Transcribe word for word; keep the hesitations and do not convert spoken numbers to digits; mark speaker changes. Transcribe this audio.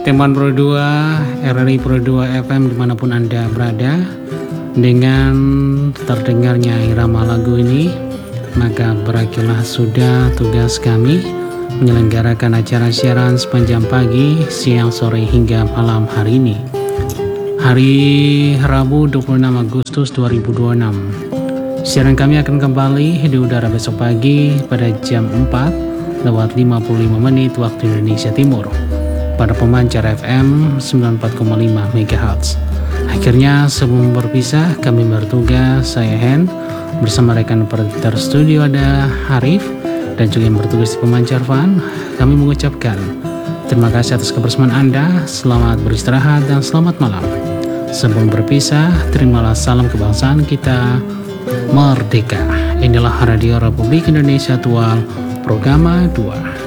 Speaker 1: teman Pro dua, R R I Pro dua F M dimanapun Anda berada. Dengan terdengarnya irama lagu ini, maka berakhirlah sudah tugas kami menyelenggarakan acara siaran sepanjang pagi, siang, sore hingga malam hari ini. Hari Rabu dua puluh enam Agustus dua ribu dua puluh enam. Siaran kami akan kembali di udara besok pagi pada jam empat lewat lima puluh lima menit waktu Indonesia Timur pada pemancar F M sembilan puluh empat koma lima megahertz. Akhirnya sebelum berpisah, kami bertugas, saya Hen bersama rekan operator studio ada Harif dan juga yang bertugas di pemancar Van. Kami mengucapkan terima kasih atas kebersamaan Anda, selamat beristirahat dan selamat malam. Sebelum berpisah, terimalah salam kebangsaan kita, merdeka. Inilah Radio Republik Indonesia Tual, Programa dua.